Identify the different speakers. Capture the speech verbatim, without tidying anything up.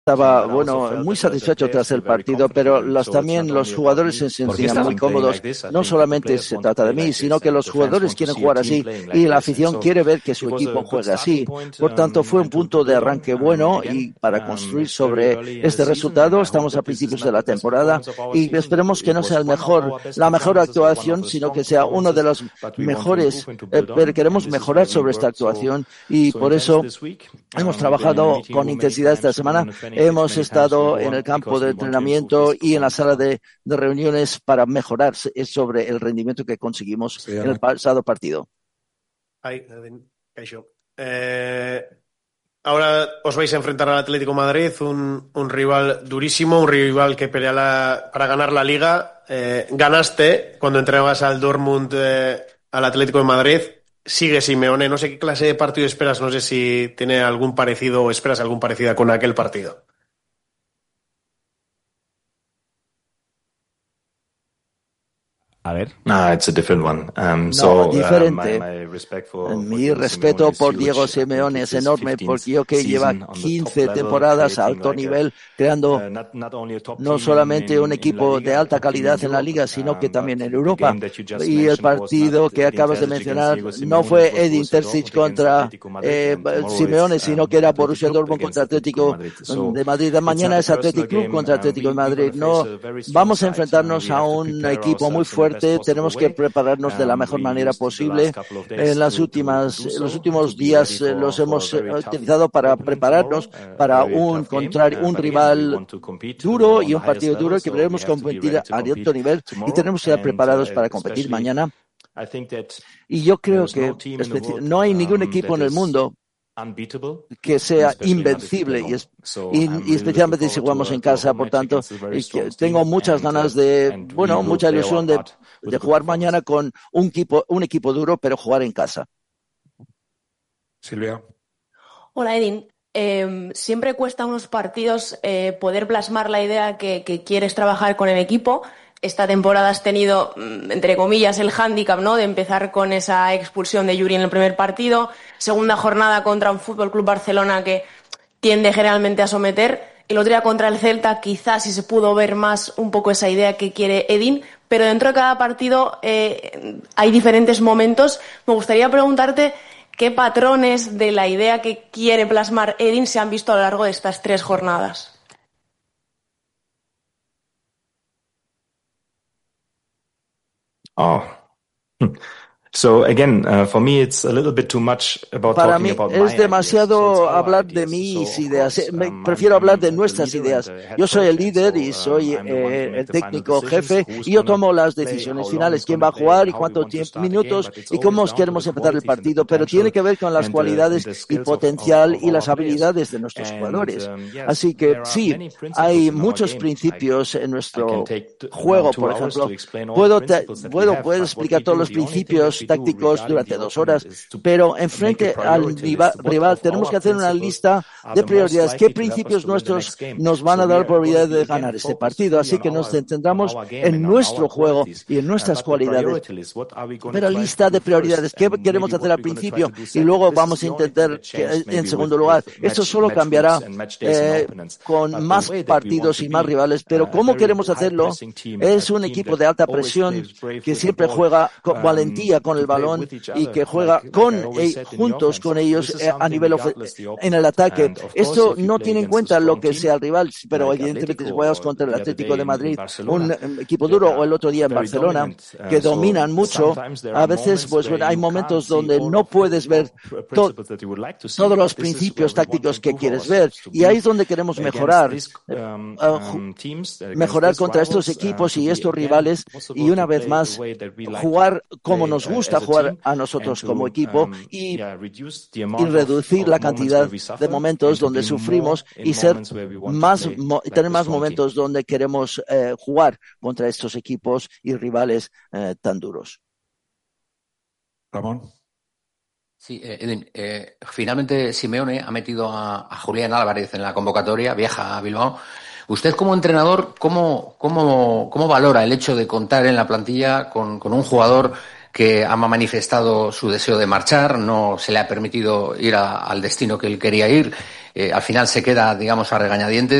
Speaker 1: estaba, bueno, muy satisfecho tras el partido, pero los, también los jugadores se sentían muy cómodos. No solamente se trata de mí, sino que los jugadores quieren jugar así y la afición quiere ver que su equipo juega así. Por tanto, fue un punto de arranque bueno y para construir sobre este resultado. Estamos a principios de la temporada y esperemos que no sea el mejor, la mejor actuación, sino que sea uno de los mejores. Eh, pero queremos mejorar sobre esta actuación y por eso hemos trabajado con intensidad esta semana. Hemos estado en el campo de entrenamiento y en la sala de, de reuniones para mejorar sobre el rendimiento que conseguimos sí, en el pasado partido.
Speaker 2: Ay, eh, ahora os vais a enfrentar al Atlético de Madrid, un, un rival durísimo, un rival que pelea la, para ganar la Liga. Eh, ganaste cuando entregabas al Dortmund eh, al Atlético de Madrid. Sigue Simeone, no sé qué clase de partido esperas, no sé si tiene algún parecido o esperas algún parecido con aquel partido.
Speaker 3: A ver.
Speaker 4: No, it's a different one. Um,
Speaker 1: no,
Speaker 4: so,
Speaker 1: diferente.
Speaker 4: Uh, my, my respect for,
Speaker 1: Mi
Speaker 4: for
Speaker 1: respeto por Diego
Speaker 4: Simeone
Speaker 1: Simeone es enorme porque yo que lleva quince temporadas a alto nivel creando
Speaker 4: uh, not, not
Speaker 1: no solamente un equipo de alta calidad en la Liga, sino que también en Europa. Y el partido que acabas de mencionar no fue Edin Terzic contra eh, Simeone, sino que era Borussia Dortmund contra Atlético de Madrid. Mañana es Athletic Club contra Atlético de Madrid. No, vamos a enfrentarnos a un equipo muy fuerte. Tenemos que prepararnos de la mejor manera posible. En las últimas, los últimos días eh, los hemos eh, utilizado para prepararnos para un contrario, un rival duro y un partido duro que debemos competir a alto nivel y tenemos que estar preparados para competir mañana. Y yo creo que no hay ningún equipo en el mundo que sea invencible y, es, y, y especialmente si jugamos en casa. Por tanto, tengo muchas ganas de, bueno, mucha ilusión de, de jugar mañana con un equipo, un equipo duro, pero jugar en casa.
Speaker 5: Silvia.
Speaker 6: Hola, Edin. Eh, siempre cuesta unos partidos eh, poder plasmar la idea que, que quieres trabajar con el equipo. Esta temporada has tenido, entre comillas, el hándicap, ¿no?, de empezar con esa expulsión de Yuri en el primer partido, segunda jornada contra un F C Barcelona que tiende generalmente a someter, el otro día contra el Celta quizás sí se pudo ver más un poco esa idea que quiere Edin, pero dentro de cada partido eh, hay diferentes momentos. Me gustaría preguntarte qué patrones de la idea que quiere plasmar Edin se han visto a lo largo de estas tres jornadas.
Speaker 4: Oh. So again, uh, for me, it's a little bit too much about
Speaker 1: Para
Speaker 4: talking
Speaker 1: mí
Speaker 4: about
Speaker 1: es
Speaker 4: my
Speaker 1: demasiado
Speaker 4: ideas. So
Speaker 1: hablar de
Speaker 4: ideas.
Speaker 1: mis
Speaker 4: So,
Speaker 1: ideas.
Speaker 4: course,
Speaker 1: Me,
Speaker 4: um,
Speaker 1: prefiero
Speaker 4: I'm,
Speaker 1: hablar
Speaker 4: I'm
Speaker 1: de
Speaker 4: the
Speaker 1: nuestras
Speaker 4: leader
Speaker 1: ideas.
Speaker 4: and the head
Speaker 1: Yo soy el
Speaker 4: coach,
Speaker 1: líder y
Speaker 4: so,
Speaker 1: soy
Speaker 4: um, I'm the one who
Speaker 1: eh,
Speaker 4: make
Speaker 1: el
Speaker 4: the final
Speaker 1: técnico
Speaker 4: decisions,
Speaker 1: jefe
Speaker 4: who's
Speaker 1: y yo
Speaker 4: gonna
Speaker 1: tomo las
Speaker 4: play,
Speaker 1: decisiones
Speaker 4: how
Speaker 1: finales,
Speaker 4: long
Speaker 1: quién
Speaker 4: is
Speaker 1: va a
Speaker 4: gonna
Speaker 1: jugar
Speaker 4: play,
Speaker 1: y
Speaker 4: how we
Speaker 1: cuántos
Speaker 4: want to
Speaker 1: tie-
Speaker 4: start the game,
Speaker 1: minutos
Speaker 4: but it's
Speaker 1: y
Speaker 4: always
Speaker 1: cómo
Speaker 4: down to
Speaker 1: queremos
Speaker 4: the
Speaker 1: empezar el
Speaker 4: qualities and the
Speaker 1: partido, pero tiene
Speaker 4: potential
Speaker 1: que ver con las
Speaker 4: and the-
Speaker 1: cualidades
Speaker 4: and the
Speaker 1: y
Speaker 4: skills of-
Speaker 1: potencial
Speaker 4: of-
Speaker 1: y
Speaker 4: of
Speaker 1: las
Speaker 4: our players.
Speaker 1: habilidades de nuestros
Speaker 4: And,
Speaker 1: jugadores.
Speaker 4: um, yes,
Speaker 1: Así que
Speaker 4: there are
Speaker 1: sí,
Speaker 4: many principles
Speaker 1: hay
Speaker 4: in our
Speaker 1: muchos
Speaker 4: game.
Speaker 1: principios en
Speaker 4: I
Speaker 1: nuestro
Speaker 4: can take t-
Speaker 1: juego,
Speaker 4: now two
Speaker 1: por
Speaker 4: hours
Speaker 1: ejemplo.
Speaker 4: to explain all
Speaker 1: Puedo,
Speaker 4: the
Speaker 1: ta-
Speaker 4: principles that we
Speaker 1: puedo,
Speaker 4: have,
Speaker 1: puedo
Speaker 4: but what
Speaker 1: explicar
Speaker 4: we
Speaker 1: todos
Speaker 4: do,
Speaker 1: los
Speaker 4: the only thing that
Speaker 1: principios
Speaker 4: we do
Speaker 1: tácticos
Speaker 4: regarding
Speaker 1: durante
Speaker 4: the
Speaker 1: dos
Speaker 4: opponent
Speaker 1: horas,
Speaker 4: is to
Speaker 1: pero
Speaker 4: make a
Speaker 1: enfrente al
Speaker 4: priority
Speaker 1: rival,
Speaker 4: list. What
Speaker 1: rival
Speaker 4: of
Speaker 1: tenemos
Speaker 4: our
Speaker 1: que hacer una
Speaker 4: principles
Speaker 1: lista
Speaker 4: are
Speaker 1: de
Speaker 4: the most
Speaker 1: prioridades. ¿Qué
Speaker 4: likely to help us
Speaker 1: principios
Speaker 4: to win the
Speaker 1: nuestros
Speaker 4: next game?
Speaker 1: nos van a
Speaker 4: So we
Speaker 1: dar
Speaker 4: are going
Speaker 1: probabilidad
Speaker 4: to
Speaker 1: de
Speaker 4: be again
Speaker 1: ganar este
Speaker 4: focused
Speaker 1: partido?
Speaker 4: fully
Speaker 1: Así
Speaker 4: on
Speaker 1: que nos
Speaker 4: our, on
Speaker 1: centramos
Speaker 4: our game
Speaker 1: en
Speaker 4: and on
Speaker 1: nuestro
Speaker 4: our
Speaker 1: juego
Speaker 4: qualities.
Speaker 1: y en
Speaker 4: Uh,
Speaker 1: nuestras
Speaker 4: but the
Speaker 1: cualidades.
Speaker 4: priority list, what are we going to
Speaker 1: Pero
Speaker 4: try
Speaker 1: lista
Speaker 4: to
Speaker 1: de
Speaker 4: do
Speaker 1: prioridades,
Speaker 4: first?
Speaker 1: ¿qué
Speaker 4: And
Speaker 1: queremos
Speaker 4: maybe
Speaker 1: hacer
Speaker 4: what
Speaker 1: al
Speaker 4: we're going to try
Speaker 1: principio?
Speaker 4: to do
Speaker 1: Y
Speaker 4: second.
Speaker 1: luego
Speaker 4: This
Speaker 1: vamos
Speaker 4: is
Speaker 1: a
Speaker 4: the only thing
Speaker 1: intentar
Speaker 4: that
Speaker 1: que,
Speaker 4: changed
Speaker 1: en
Speaker 4: maybe
Speaker 1: segundo
Speaker 4: with,
Speaker 1: lugar.
Speaker 4: with
Speaker 1: Esto
Speaker 4: match,
Speaker 1: solo
Speaker 4: match
Speaker 1: cambiará
Speaker 4: weeks and match days and
Speaker 1: eh,
Speaker 4: opponents.
Speaker 1: con
Speaker 4: But the
Speaker 1: más
Speaker 4: way that we want
Speaker 1: partidos
Speaker 4: to
Speaker 1: y más
Speaker 4: be
Speaker 1: rivales.
Speaker 4: uh,
Speaker 1: Pero
Speaker 4: a
Speaker 1: ¿cómo
Speaker 4: very
Speaker 1: queremos
Speaker 4: high
Speaker 1: hacerlo?
Speaker 4: pressing team,
Speaker 1: Es
Speaker 4: a
Speaker 1: un
Speaker 4: team
Speaker 1: equipo
Speaker 4: that
Speaker 1: de alta
Speaker 4: always
Speaker 1: presión
Speaker 4: plays brave
Speaker 1: que
Speaker 4: with the
Speaker 1: siempre
Speaker 4: ball,
Speaker 1: juega con
Speaker 4: um,
Speaker 1: valentía con
Speaker 4: to
Speaker 1: el
Speaker 4: play
Speaker 1: balón
Speaker 4: with each
Speaker 1: y
Speaker 4: other,
Speaker 1: que juega
Speaker 4: like, like
Speaker 1: con
Speaker 4: I always
Speaker 1: eh,
Speaker 4: said in the
Speaker 1: juntos
Speaker 4: offense.
Speaker 1: con
Speaker 4: This
Speaker 1: ellos
Speaker 4: is
Speaker 1: eh, a
Speaker 4: something
Speaker 1: nivel ofe-
Speaker 4: regardless the
Speaker 1: en
Speaker 4: opponent.
Speaker 1: el ataque.
Speaker 4: And of course,
Speaker 1: Esto
Speaker 4: if you
Speaker 1: no
Speaker 4: play
Speaker 1: tiene en
Speaker 4: against a
Speaker 1: cuenta lo
Speaker 4: strong
Speaker 1: que sea
Speaker 4: team,
Speaker 1: el rival, pero
Speaker 4: like
Speaker 1: evidentemente si
Speaker 4: Atletico
Speaker 1: juegas
Speaker 4: or
Speaker 1: contra el
Speaker 4: the other
Speaker 1: Atlético
Speaker 4: day
Speaker 1: de
Speaker 4: in, in
Speaker 1: Madrid, un
Speaker 4: Barcelona,
Speaker 1: eh, equipo
Speaker 4: that
Speaker 1: duro, o el
Speaker 4: are
Speaker 1: otro día en
Speaker 4: very
Speaker 1: Barcelona,
Speaker 4: dominant. Uh,
Speaker 1: que
Speaker 4: so
Speaker 1: dominan mucho,
Speaker 4: sometimes there
Speaker 1: a
Speaker 4: are
Speaker 1: veces
Speaker 4: moments
Speaker 1: pues
Speaker 4: where
Speaker 1: bueno, hay
Speaker 4: you
Speaker 1: momentos
Speaker 4: can't see
Speaker 1: donde
Speaker 4: all
Speaker 1: no
Speaker 4: of the
Speaker 1: puedes ver
Speaker 4: all
Speaker 1: to-
Speaker 4: principles that you would like to see,
Speaker 1: todos
Speaker 4: but
Speaker 1: los
Speaker 4: this is
Speaker 1: principios
Speaker 4: where we want to
Speaker 1: tácticos que
Speaker 4: improve
Speaker 1: quieres ver.
Speaker 4: ourselves, to
Speaker 1: Y ahí
Speaker 4: be
Speaker 1: es donde queremos
Speaker 4: against
Speaker 1: mejorar.
Speaker 4: these um,
Speaker 1: Uh, ju-
Speaker 4: um, teams, against
Speaker 1: mejorar
Speaker 4: these
Speaker 1: contra estos
Speaker 4: rivals, um,
Speaker 1: equipos
Speaker 4: to
Speaker 1: y
Speaker 4: be
Speaker 1: estos
Speaker 4: again
Speaker 1: rivales
Speaker 4: possible
Speaker 1: y una
Speaker 4: to
Speaker 1: vez
Speaker 4: play the
Speaker 1: más
Speaker 4: way that we like to
Speaker 1: jugar como
Speaker 4: play
Speaker 1: nos
Speaker 4: uh,
Speaker 1: gusta
Speaker 4: as a
Speaker 1: jugar
Speaker 4: team,
Speaker 1: a
Speaker 4: and
Speaker 1: nosotros
Speaker 4: to
Speaker 1: como equipo
Speaker 4: um,
Speaker 1: y,
Speaker 4: yeah, reduce the
Speaker 1: y
Speaker 4: amount of,
Speaker 1: reducir
Speaker 4: of
Speaker 1: la
Speaker 4: moments
Speaker 1: cantidad
Speaker 4: where we
Speaker 1: de
Speaker 4: suffer
Speaker 1: momentos
Speaker 4: and to
Speaker 1: donde
Speaker 4: be more
Speaker 1: sufrimos
Speaker 4: in
Speaker 1: y ser
Speaker 4: moments where we want to
Speaker 1: más
Speaker 4: play
Speaker 1: mo-
Speaker 4: like
Speaker 1: tener
Speaker 4: the
Speaker 1: más
Speaker 4: strong team.
Speaker 1: momentos donde queremos eh, jugar contra estos equipos y rivales eh, tan duros.
Speaker 5: Ramón.
Speaker 7: Sí, eh, Edin, eh, finalmente Simeone ha metido a, a Julián Álvarez en la convocatoria, viaja a Bilbao. Usted como entrenador, ¿cómo, cómo, cómo valora el hecho de contar en la plantilla con, con un jugador que ha manifestado su deseo de marchar, no se le ha permitido ir a, al destino que él quería ir, eh, al final se queda, digamos, a regañadientes.